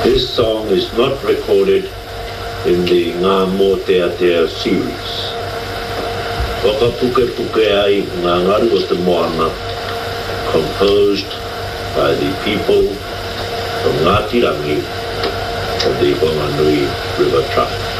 This song is not recorded in the Ngā Mō Te Atea series. Whakapuke puke ai ngā ngaru o te moana, composed by the people of Ngāti Rangi of the Whanganui River Tribe.